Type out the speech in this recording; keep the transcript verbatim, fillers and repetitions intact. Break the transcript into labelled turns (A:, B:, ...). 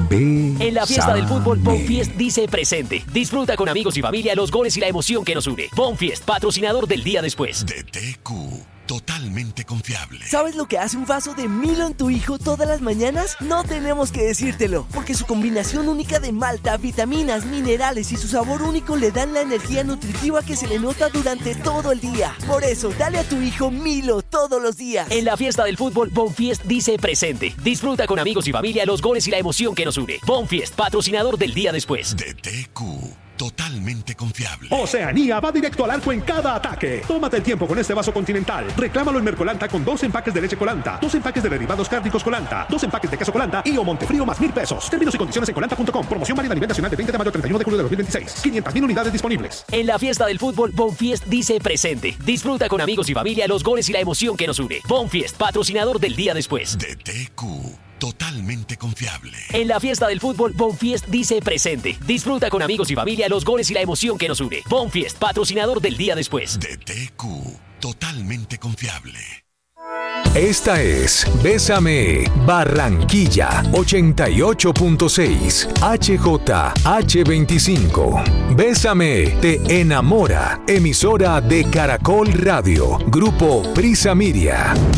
A: En la fiesta del fútbol, Bonfiest dice presente. Disfruta con amigos y familia los goles y la emoción que nos une. Bonfiest, patrocinador del día después.
B: D T Q, totalmente confiable.
C: ¿Sabes lo que hace un vaso de Milo en tu hijo todas las mañanas? No tenemos que decírtelo, porque su combinación única de malta, vitaminas, minerales y su sabor único le dan la energía nutritiva que se le nota durante todo el día. Por eso, dale a tu hijo Milo todos los días.
A: En la fiesta del fútbol, Bonfiest dice presente. Disfruta con amigos y familia los goles y la emoción que nos une. Bonfiest, patrocinador del día después.
B: D T Q, totalmente confiable.
D: Oceanía va directo al arco en cada ataque. Tómate el tiempo con este vaso Continental. Reclámalo en Mercolanta con dos empaques de leche Colanta, dos empaques de derivados cárnicos Colanta, dos empaques de queso Colanta y o Montefrío más mil pesos. Términos y condiciones en colanta punto com. Promoción válida a nivel nacional de veinte de mayo a treinta y uno de julio de dos mil veintiséis. quinientas mil unidades disponibles.
A: En la fiesta del fútbol, Bonfiest dice presente. Disfruta con amigos y familia los goles y la emoción que nos une. Bonfiest, patrocinador del día después.
B: D T Q, totalmente confiable.
A: En la fiesta del fútbol, Bonfiest dice presente. Disfruta con amigos y familia los goles y la emoción que nos une. Bonfiest, patrocinador del día después.
B: D T Q, totalmente confiable.
E: Esta es Bésame Barranquilla ochenta y ocho punto seis H J H veinticinco. Bésame te enamora. Emisora de Caracol Radio. Grupo Prisa Miria.